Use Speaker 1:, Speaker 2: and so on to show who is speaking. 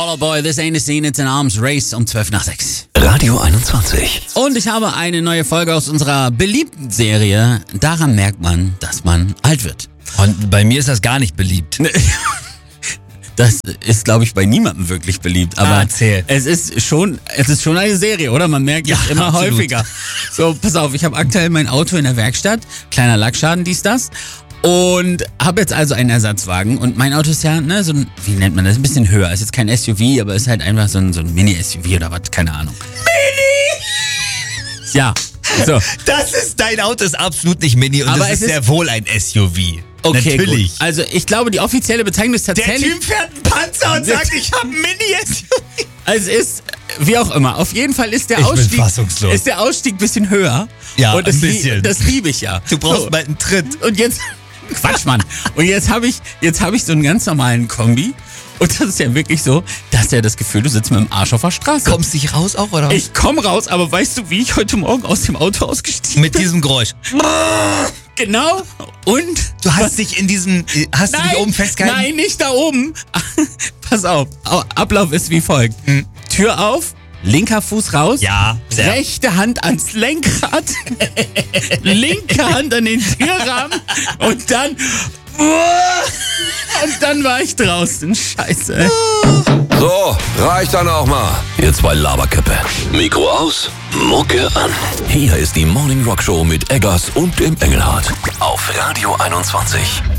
Speaker 1: Fall Out Boy, This Ain't a Scene, It's an Arms Race um 6:12.
Speaker 2: Radio 21.
Speaker 1: Und ich habe eine neue Folge aus unserer beliebten Serie. Daran merkt man, dass man alt wird.
Speaker 3: Und bei mir ist das gar nicht beliebt.
Speaker 1: Das ist, glaube ich, bei niemandem wirklich beliebt. Aber
Speaker 3: erzähl.
Speaker 1: es ist schon eine Serie, oder? Man merkt es immer
Speaker 3: absolut.
Speaker 1: häufiger. So, pass auf, ich habe aktuell mein Auto in der Werkstatt. Kleiner Lackschaden, dies, das. Und habe jetzt also einen Ersatzwagen. Und mein Auto ist ja, ne, so ein, wie nennt man das? Ein bisschen höher. Ist jetzt kein SUV, aber ist halt einfach so ein Mini-SUV oder was, keine Ahnung. Mini! Ja, so.
Speaker 3: Dein Auto ist absolut nicht Mini und
Speaker 1: Aber
Speaker 3: das
Speaker 1: es
Speaker 3: ist sehr wohl ein SUV.
Speaker 1: Okay,
Speaker 3: natürlich.
Speaker 1: gut. Also ich glaube, die offizielle Bezeichnung ist
Speaker 3: Der
Speaker 1: tatsächlich...
Speaker 3: Typ fährt einen Panzer und sagt, ich habe ein Mini-SUV.
Speaker 1: Also es ist, wie auch immer, auf jeden Fall ist der
Speaker 3: Ich bin
Speaker 1: Ausstieg
Speaker 3: fassungslos.
Speaker 1: ist der Ausstieg ein bisschen höher.
Speaker 3: Ja,
Speaker 1: und
Speaker 3: ein bisschen.
Speaker 1: Das liebe ich ja.
Speaker 3: Du brauchst
Speaker 1: So.
Speaker 3: bald einen Tritt.
Speaker 1: Und jetzt, Quatsch, Mann. Und jetzt habe ich so einen ganz normalen Kombi. Und das ist ja wirklich so, dass er das Gefühl, du sitzt mit dem Arsch auf der Straße.
Speaker 3: Kommst du nicht raus auch, oder?
Speaker 1: Ich komm raus, aber weißt du, wie ich heute Morgen aus dem Auto ausgestiegen
Speaker 3: Mit
Speaker 1: bin?
Speaker 3: diesem Geräusch.
Speaker 1: Genau. Und?
Speaker 3: Du hast dich in diesem, hast du dich oben festgehalten?
Speaker 1: Nein, nicht da oben. Pass auf. Ablauf ist wie folgt. Tür auf, linker Fuß raus.
Speaker 3: Ja, sehr.
Speaker 1: Rechte Hand ans Lenkrad. Linke Hand an den Türrahmen. Und dann... Und dann war ich draußen. Scheiße. Ey.
Speaker 2: So, reicht dann auch mal. Ihr zwei Laberköppe. Mikro aus, Mucke an. Hier ist die Morning Rock Show mit Eggers und dem Engelhardt. Auf Radio 21.